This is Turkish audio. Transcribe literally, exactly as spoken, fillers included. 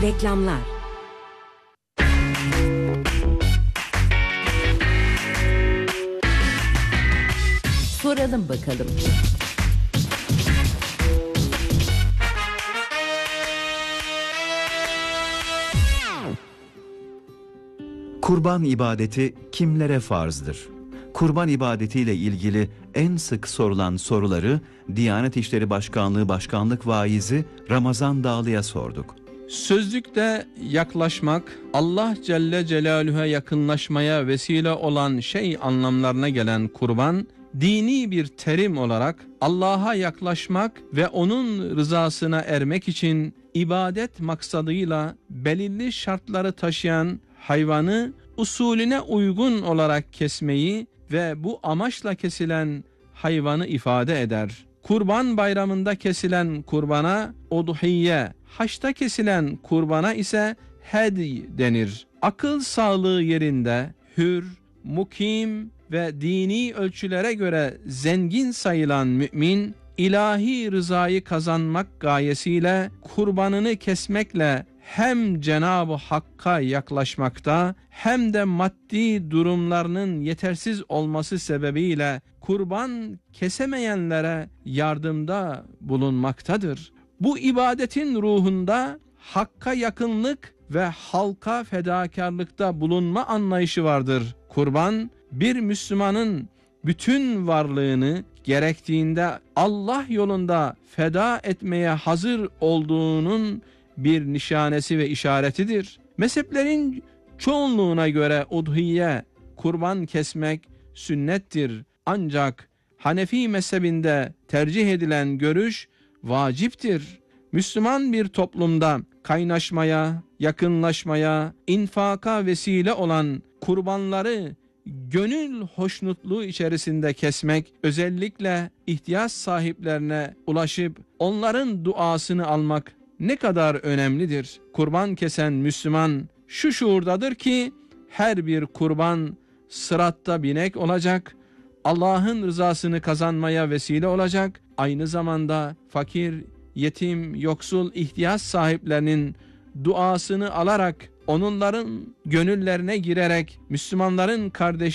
Reklamlar. Soralım bakalım. Kurban ibadeti kimlere farzdır? Kurban ibadetiyle ilgili en sık sorulan soruları Diyanet İşleri Başkanlığı Başkanlık Vaizi Ramazan Dağlı'ya sorduk. Sözlükte yaklaşmak, Allah Celle Celaluhu'ya yakınlaşmaya vesile olan şey anlamlarına gelen kurban, dini bir terim olarak Allah'a yaklaşmak ve onun rızasına ermek için ibadet maksadıyla belirli şartları taşıyan hayvanı usulüne uygun olarak kesmeyi ve bu amaçla kesilen hayvanı ifade eder. Kurban bayramında kesilen kurbana udhiye, haçta kesilen kurbana ise hedi denir. Akıl sağlığı yerinde hür, mukim ve dini ölçülere göre zengin sayılan mümin, ilahi rızayı kazanmak gayesiyle kurbanını kesmekle hem Cenab-ı Hakk'a yaklaşmakta hem de maddi durumlarının yetersiz olması sebebiyle kurban kesemeyenlere yardımda bulunmaktadır. Bu ibadetin ruhunda Hakk'a yakınlık ve halka fedakarlıkta bulunma anlayışı vardır. Kurban, bir Müslümanın bütün varlığını gerektiğinde Allah yolunda feda etmeye hazır olduğunun bir nişanesi ve işaretidir. Mezheplerin çoğunluğuna göre udhiye, kurban kesmek sünnettir. Ancak Hanefi mezhebinde tercih edilen görüş vaciptir. Müslüman bir toplumda kaynaşmaya, yakınlaşmaya, infaka vesile olan kurbanları gönül hoşnutluğu içerisinde kesmek, özellikle ihtiyaç sahiplerine ulaşıp onların duasını almak ne kadar önemlidir. Kurban kesen Müslüman şu şuurdadır ki her bir kurban sıratta binek olacak, Allah'ın rızasını kazanmaya vesile olacak, aynı zamanda fakir, yetim, yoksul, ihtiyaç sahiplerinin duasını alarak, onların gönüllerine girerek Müslümanların kardeş